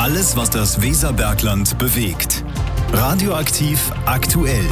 Alles, was das Weserbergland bewegt. Radioaktiv aktuell.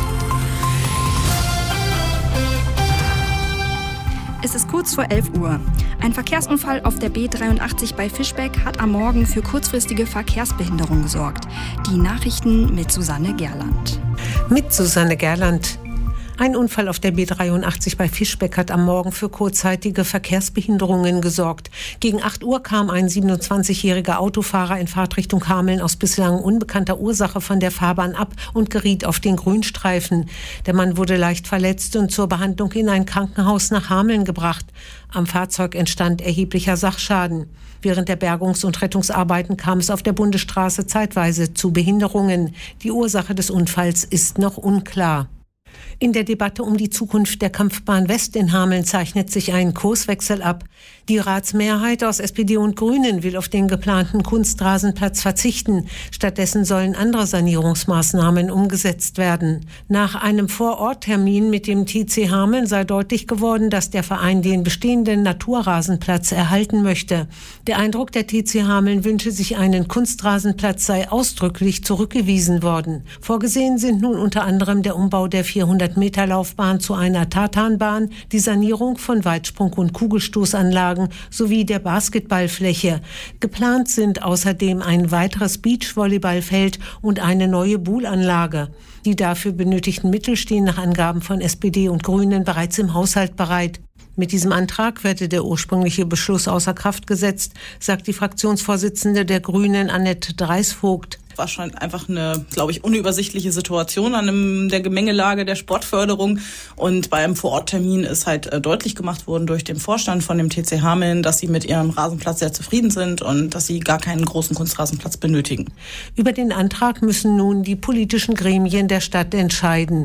Es ist kurz vor 11 Uhr. Ein Verkehrsunfall auf der B83 bei Fischbeck hat am Morgen für kurzfristige Verkehrsbehinderung gesorgt. Die Nachrichten mit Susanne Gerland. Mit Susanne Gerland. Ein Unfall auf der B83 bei Fischbeck hat am Morgen für kurzzeitige Verkehrsbehinderungen gesorgt. Gegen 8 Uhr kam ein 27-jähriger Autofahrer in Fahrtrichtung Hameln aus bislang unbekannter Ursache von der Fahrbahn ab und geriet auf den Grünstreifen. Der Mann wurde leicht verletzt und zur Behandlung in ein Krankenhaus nach Hameln gebracht. Am Fahrzeug entstand erheblicher Sachschaden. Während der Bergungs- und Rettungsarbeiten kam es auf der Bundesstraße zeitweise zu Behinderungen. Die Ursache des Unfalls ist noch unklar. In der Debatte um die Zukunft der Kampfbahn West in Hameln zeichnet sich ein Kurswechsel ab. Die Ratsmehrheit aus SPD und Grünen will auf den geplanten Kunstrasenplatz verzichten. Stattdessen sollen andere Sanierungsmaßnahmen umgesetzt werden. Nach einem Vororttermin mit dem TC Hameln sei deutlich geworden, dass der Verein den bestehenden Naturrasenplatz erhalten möchte. Der Eindruck, der TC Hameln wünsche sich einen Kunstrasenplatz, sei ausdrücklich zurückgewiesen worden. Vorgesehen sind nun unter anderem der Umbau der 400-Meter-Laufbahn zu einer Tartanbahn, die Sanierung von Weitsprung- und Kugelstoßanlagen sowie der Basketballfläche. Geplant sind außerdem ein weiteres Beachvolleyballfeld und eine neue Buhlanlage. Die dafür benötigten Mittel stehen nach Angaben von SPD und Grünen bereits im Haushalt bereit. Mit diesem Antrag werde der ursprüngliche Beschluss außer Kraft gesetzt, sagt die Fraktionsvorsitzende der Grünen, Annette Dreisvogt. War schon einfach eine, glaube ich, unübersichtliche Situation an der Gemengelage der Sportförderung. Und bei einem Vororttermin ist halt deutlich gemacht worden durch den Vorstand von dem TC Hameln, dass sie mit ihrem Rasenplatz sehr zufrieden sind und dass sie gar keinen großen Kunstrasenplatz benötigen. Über den Antrag müssen nun die politischen Gremien der Stadt entscheiden.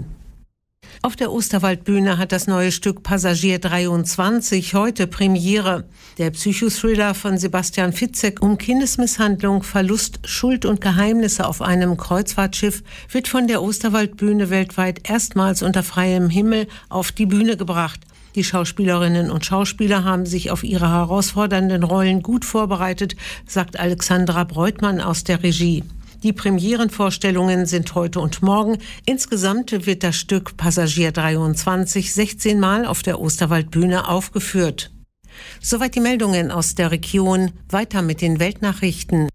Auf der Osterwaldbühne hat das neue Stück Passagier 23 heute Premiere. Der Psychothriller von Sebastian Fitzek um Kindesmisshandlung, Verlust, Schuld und Geheimnisse auf einem Kreuzfahrtschiff wird von der Osterwaldbühne weltweit erstmals unter freiem Himmel auf die Bühne gebracht. Die Schauspielerinnen und Schauspieler haben sich auf ihre herausfordernden Rollen gut vorbereitet, sagt Alexandra Breutmann aus der Regie. Die Premierenvorstellungen sind heute und morgen. Insgesamt wird das Stück Passagier 23 16 Mal auf der Osterwaldbühne aufgeführt. Soweit die Meldungen aus der Region. Weiter mit den Weltnachrichten.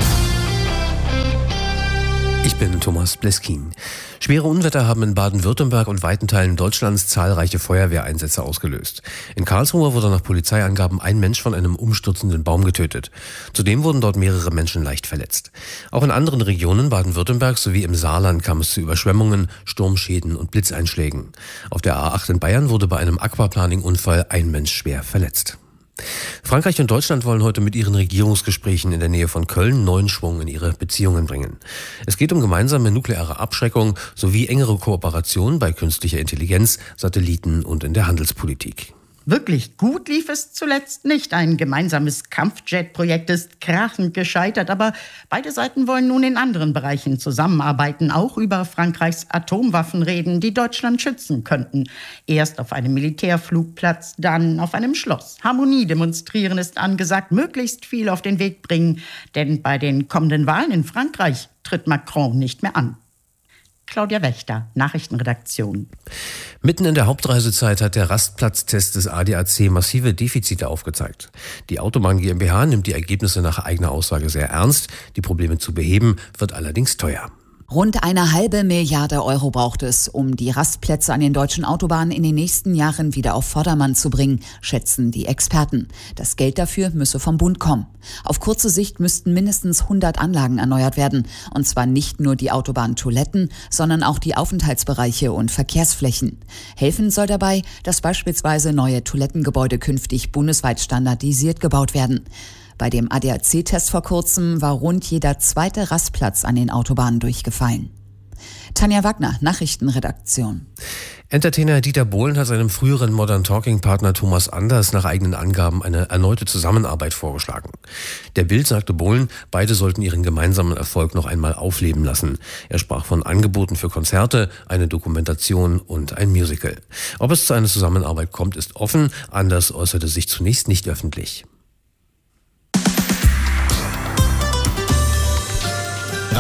Ich bin Thomas Bleskin. Schwere Unwetter haben in Baden-Württemberg und weiten Teilen Deutschlands zahlreiche Feuerwehreinsätze ausgelöst. In Karlsruhe wurde nach Polizeiangaben ein Mensch von einem umstürzenden Baum getötet. Zudem wurden dort mehrere Menschen leicht verletzt. Auch in anderen Regionen Baden-Württembergs sowie im Saarland kam es zu Überschwemmungen, Sturmschäden und Blitzeinschlägen. Auf der A8 in Bayern wurde bei einem Aquaplaning-Unfall ein Mensch schwer verletzt. Frankreich und Deutschland wollen heute mit ihren Regierungsgesprächen in der Nähe von Köln neuen Schwung in ihre Beziehungen bringen. Es geht um gemeinsame nukleare Abschreckung sowie engere Kooperation bei künstlicher Intelligenz, Satelliten und in der Handelspolitik. Wirklich gut lief es zuletzt nicht. Ein gemeinsames Kampfjet-Projekt ist krachend gescheitert. Aber beide Seiten wollen nun in anderen Bereichen zusammenarbeiten, auch über Frankreichs Atomwaffen reden, die Deutschland schützen könnten. Erst auf einem Militärflugplatz, dann auf einem Schloss. Harmonie demonstrieren ist angesagt, möglichst viel auf den Weg bringen. Denn bei den kommenden Wahlen in Frankreich tritt Macron nicht mehr an. Claudia Wächter, Nachrichtenredaktion. Mitten in der Hauptreisezeit hat der Rastplatztest des ADAC massive Defizite aufgezeigt. Die Autobahn GmbH nimmt die Ergebnisse nach eigener Aussage sehr ernst. Die Probleme zu beheben wird allerdings teuer. Rund 1,5 Milliarde Euro braucht es, um die Rastplätze an den deutschen Autobahnen in den nächsten Jahren wieder auf Vordermann zu bringen, schätzen die Experten. Das Geld dafür müsse vom Bund kommen. Auf kurze Sicht müssten mindestens 100 Anlagen erneuert werden. Und zwar nicht nur die Autobahntoiletten, sondern auch die Aufenthaltsbereiche und Verkehrsflächen. Helfen soll dabei, dass beispielsweise neue Toilettengebäude künftig bundesweit standardisiert gebaut werden. Bei dem ADAC-Test vor kurzem war rund jeder zweite Rastplatz an den Autobahnen durchgefallen. Tanja Wagner, Nachrichtenredaktion. Entertainer Dieter Bohlen hat seinem früheren Modern Talking-Partner Thomas Anders nach eigenen Angaben eine erneute Zusammenarbeit vorgeschlagen. Der Bild sagte Bohlen, beide sollten ihren gemeinsamen Erfolg noch einmal aufleben lassen. Er sprach von Angeboten für Konzerte, eine Dokumentation und ein Musical. Ob es zu einer Zusammenarbeit kommt, ist offen. Anders äußerte sich zunächst nicht öffentlich.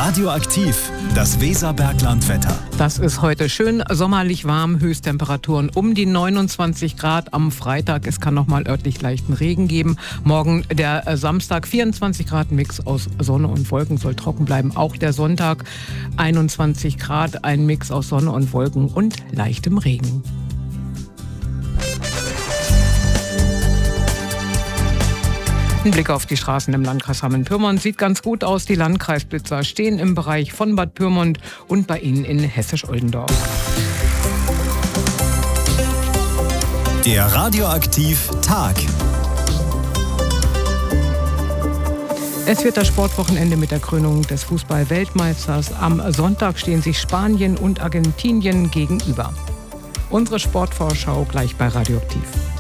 Radioaktiv, das Weserberglandwetter. Das ist heute schön sommerlich warm, Höchsttemperaturen um die 29 Grad am Freitag. Es kann nochmal örtlich leichten Regen geben. Morgen der Samstag 24 Grad, Mix aus Sonne und Wolken, soll trocken bleiben. Auch der Sonntag 21 Grad, ein Mix aus Sonne und Wolken und leichtem Regen. Ein Blick auf die Straßen im Landkreis Hameln-Pyrmont sieht ganz gut aus. Die Landkreisblitzer stehen im Bereich von Bad Pyrmont und bei Ihnen in Hessisch-Oldendorf. Der Radioaktiv-Tag. Es wird das Sportwochenende mit der Krönung des Fußball-Weltmeisters. Am Sonntag stehen sich Spanien und Argentinien gegenüber. Unsere Sportvorschau gleich bei Radioaktiv.